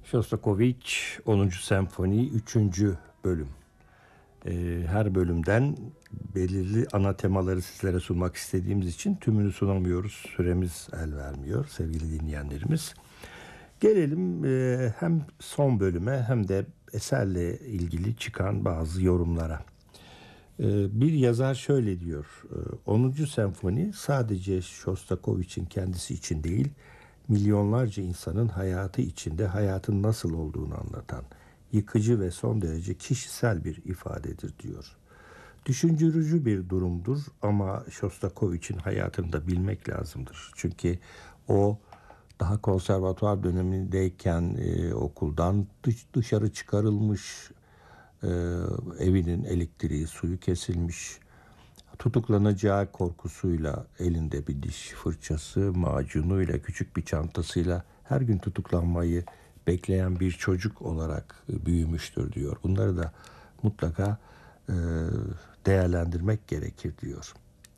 Shostakovich 10. Senfoni 3. bölüm. Her bölümden belirli ana temaları sizlere sunmak istediğimiz için tümünü sunamıyoruz. Süremiz el vermiyor sevgili dinleyenlerimiz. Gelelim hem son bölüme hem de eserle ilgili çıkan bazı yorumlara. Bir yazar şöyle diyor: 10. Senfoni sadece Shostakovich'in kendisi için değil, milyonlarca insanın hayatı içinde hayatın nasıl olduğunu anlatan yıkıcı ve son derece kişisel bir ifadedir diyor. Düşündürücü bir durumdur ama Shostakovich'in hayatını da bilmek lazımdır. Çünkü o daha konservatuvar dönemindeyken okuldan dışarı çıkarılmış, evinin elektriği, suyu kesilmiş, tutuklanacağı korkusuyla elinde bir diş fırçası, macunuyla, küçük bir çantasıyla her gün tutuklanmayı bekleyen bir çocuk olarak büyümüştür diyor. Bunları da mutlaka değerlendirmek gerekir diyor.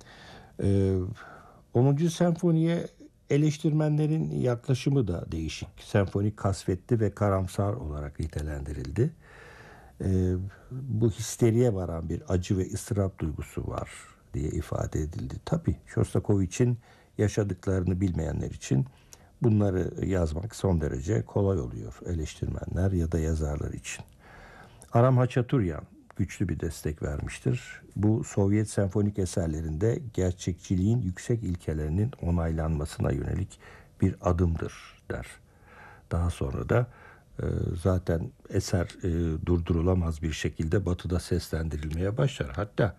10. senfoniye eleştirmenlerin yaklaşımı da değişik. Senfoni kasvetli ve karamsar olarak nitelendirildi. Bu histeriye varan bir acı ve ıstırap duygusu var diye ifade edildi. Tabii Shostakovich'in yaşadıklarını bilmeyenler için bunları yazmak son derece kolay oluyor eleştirmenler ya da yazarlar için. Aram Haçaturyan güçlü bir destek vermiştir. Bu Sovyet senfonik eserlerinde gerçekçiliğin yüksek ilkelerinin onaylanmasına yönelik bir adımdır der. Daha sonra da zaten eser durdurulamaz bir şekilde Batı'da seslendirilmeye başlar. Hatta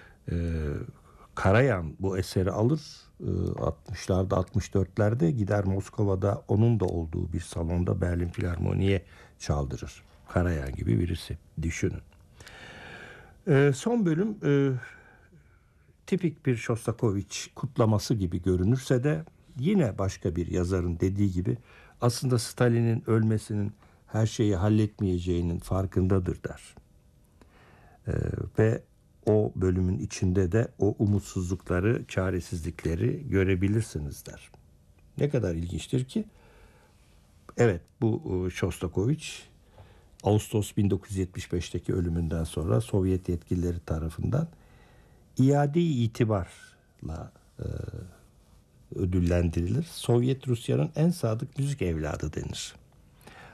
Karayan bu eseri alır, 60'larda 64'lerde gider Moskova'da onun da olduğu bir salonda Berlin Filarmoni'ye çaldırır. Karayan gibi birisi, düşünün. Son bölüm tipik bir Shostakovich kutlaması gibi görünürse de yine başka bir yazarın dediği gibi aslında Stalin'in ölmesinin her şeyi halletmeyeceğinin farkındadır der. Ve o bölümün içinde de o umutsuzlukları, çaresizlikleri görebilirsiniz der. Ne kadar ilginçtir ki, evet, bu Shostakovich Ağustos 1975'teki ölümünden sonra Sovyet yetkilileri tarafından iade-i itibarla ödüllendirilir. Sovyet Rusya'nın en sadık müzik evladı denir.